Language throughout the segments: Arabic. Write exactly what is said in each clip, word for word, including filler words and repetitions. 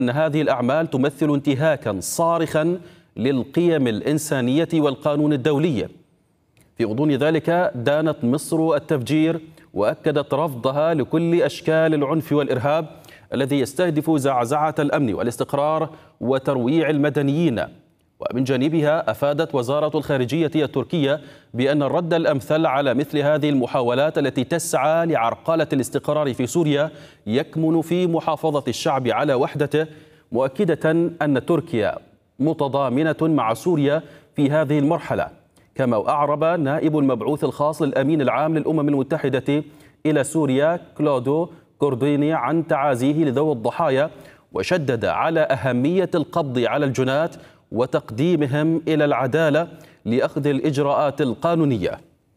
أن هذه الأعمال تمثل انتهاكا صارخا للقيم الإنسانية والقانون الدولي. في غضون ذلك دانت مصر التفجير وأكدت رفضها لكل أشكال العنف والإرهاب الذي يستهدف زعزعة الأمن والاستقرار وترويع المدنيين. ومن جانبها أفادت وزارة الخارجية التركية بأن الرد الأمثل على مثل هذه المحاولات التي تسعى لعرقلة الاستقرار في سوريا يكمن في محافظة الشعب على وحدته، مؤكدة أن تركيا متضامنة مع سوريا في هذه المرحلة. كما أعرب نائب المبعوث الخاص للأمين العام للأمم المتحدة إلى سوريا كلودو كورديني عن تعازيه لذوي الضحايا، وشدد على أهمية القبض على الجنات وتقديمهم إلى العدالة لأخذ الإجراءات القانونية.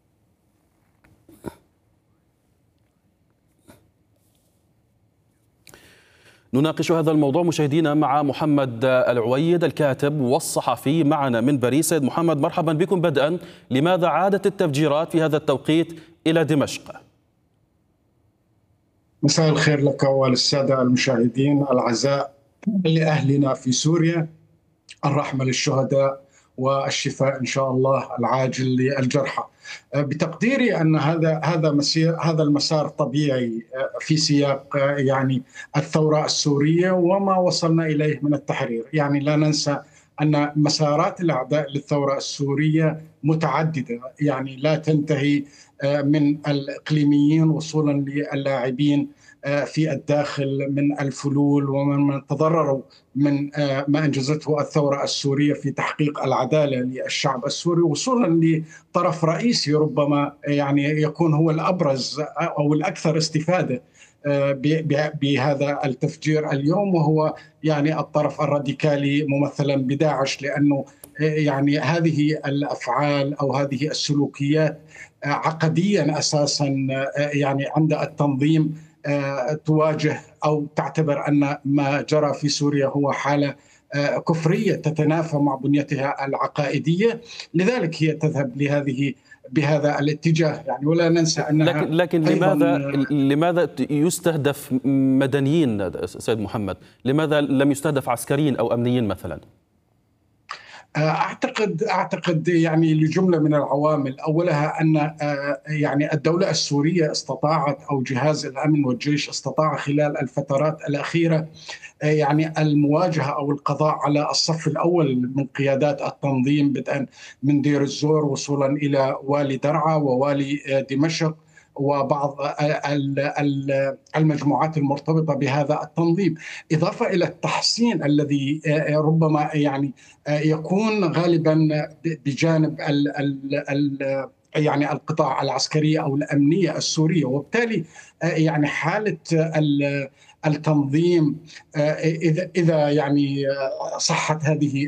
نناقش هذا الموضوع مشاهدينا مع محمد العويد الكاتب والصحفي معنا من باريس. سيد محمد، مرحبا بكم. بدءا، لماذا عادت التفجيرات في هذا التوقيت إلى دمشق؟ مساء الخير لك وللسادة المشاهدين الأعزاء. لأهلنا في سوريا الرحمة للشهداء والشفاء إن شاء الله العاجل للجرحى. بتقديري أن هذا هذا مسير هذا المسار طبيعي في سياق يعني الثورة السورية وما وصلنا إليه من التحرير. يعني لا ننسى أن مسارات الأعداء للثورة السورية متعددة، يعني لا تنتهي من الإقليميين وصولا للاعبين في الداخل من الفلول ومن تضرروا من ما أنجزته الثورة السورية في تحقيق العدالة للشعب السوري، وصولا لطرف رئيسي ربما يعني يكون هو الأبرز أو الأكثر استفادة بهذا التفجير اليوم، وهو يعني الطرف الراديكالي ممثلا بداعش، لأنه يعني هذه الأفعال أو هذه السلوكيات عقديا أساسا يعني عند التنظيم تواجه أو تعتبر أن ما جرى في سوريا هو حالة كفرية تتنافى مع بنيتها العقائدية، لذلك هي تذهب لهذه بهذا الاتجاه. يعني ولا ننسى أنها لكن, لكن لماذا لماذا يستهدف مدنيين سيد محمد؟ لماذا لم يستهدف عسكريين أو أمنيين مثلا؟ أعتقد أعتقد يعني لجملة من العوامل، أولها أن يعني الدولة السورية استطاعت أو جهاز الأمن والجيش استطاع خلال الفترات الأخيرة يعني المواجهة أو القضاء على الصف الأول من قيادات التنظيم، بدءا من دير الزور وصولا إلى والي درعا ووالي دمشق وبعض المجموعات المرتبطة بهذا التنظيم، إضافة إلى التحصين الذي ربما يعني يكون غالبا بجانب ال ال ال يعني القطاع العسكري أو الأمنية السورية. وبالتالي يعني حالة التنظيم إذا إذا يعني صحت هذه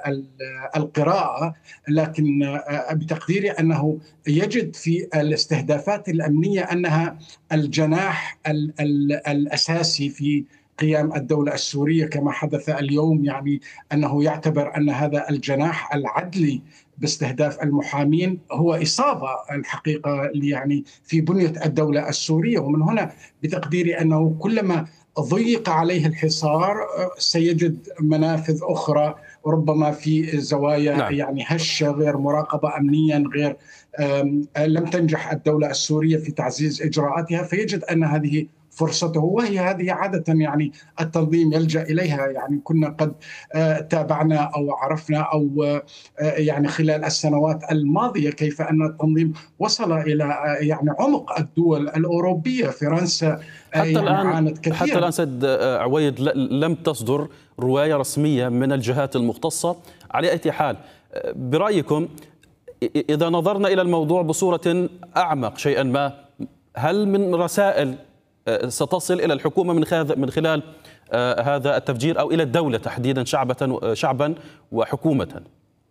القراءة، لكن بتقديري أنه يجد في الاستهدافات الأمنية أنها الجناح الأساسي في قيام الدولة السورية كما حدث اليوم، يعني أنه يعتبر أن هذا الجناح العدلي باستهداف المحامين هو إصابة الحقيقة يعني في بنية الدولة السورية. ومن هنا بتقديري أنه كلما ضيق عليه الحصار سيجد منافذ أخرى ربما في زوايا نعم. يعني هشة غير مراقبة أمنيا، غير لم تنجح الدولة السورية في تعزيز إجراءاتها، فيجد أن هذه فرصته، وهي هذه عادة يعني التنظيم يلجأ إليها. يعني كنا قد تابعنا أو عرفنا أو يعني خلال السنوات الماضية كيف أن التنظيم وصل إلى يعني عمق الدول الأوروبية. فرنسا حتى يعني الآن عانت كثيرا. حتى الآن سيد عويد لم تصدر رواية رسمية من الجهات المختصة. على أي حال برأيكم إذا نظرنا إلى الموضوع بصورة أعمق شيئا ما، هل من رسائل ستصل إلى الحكومة من من خلال هذا التفجير أو إلى الدولة تحديدا شعبا شعبا وحكومة؟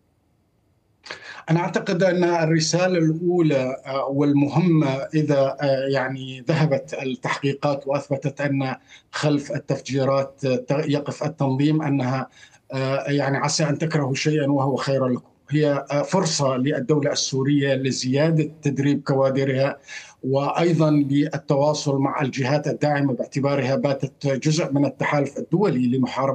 أنا أعتقد أن الرسالة الأولى والمهمة إذا يعني ذهبت التحقيقات وأثبتت أن خلف التفجيرات يقف التنظيم، أنها يعني عسى أن تكرهوا شيئا وهو خير لكم. هي فرصة للدولة السورية لزيادة تدريب كوادرها، وأيضا بالتواصل مع الجهات الداعمة باعتبارها باتت جزء من التحالف الدولي لمحاربة